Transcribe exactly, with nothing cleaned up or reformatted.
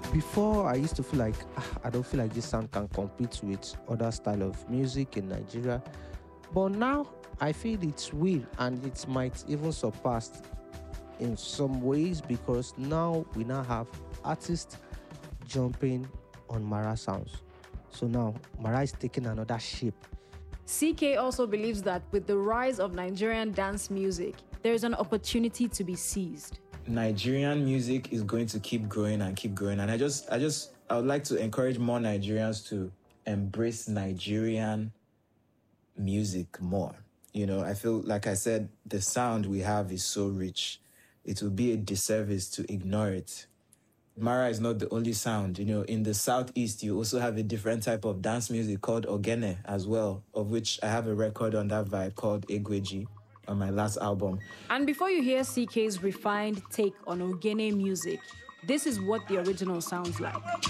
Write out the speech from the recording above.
Before, I used to feel like ah, I don't feel like this sound can compete with other style of music in Nigeria. But now I feel it's will and it might even surpass in some ways because now we now have artists jumping on Mara sounds. So now Mara is taking another shape. C K also believes that with the rise of Nigerian dance music, there is an opportunity to be seized. Nigerian music is going to keep growing and keep growing. And I just, I just, I would like to encourage more Nigerians to embrace Nigerian music more. You know, I feel, like I said, the sound we have is so rich. It would be a disservice to ignore it. Mara is not the only sound. You know, in the Southeast, you also have a different type of dance music called Ogene as well, of which I have a record on that vibe called Egweji on my last album. And before you hear C K's refined take on Ogene music, this is what the original sounds like.